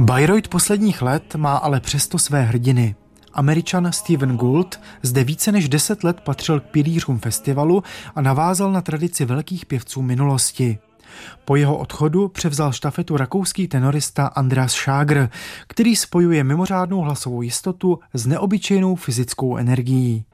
Bayreuth posledních let má ale přesto své hrdiny. Američan Steven Gould zde více než 10 let patřil k pilířům festivalu a navázal na tradici velkých pěvců minulosti. Po jeho odchodu převzal štafetu rakouský tenorista Andreas Schager, který spojuje mimořádnou hlasovou jistotu s neobyčejnou fyzickou energií.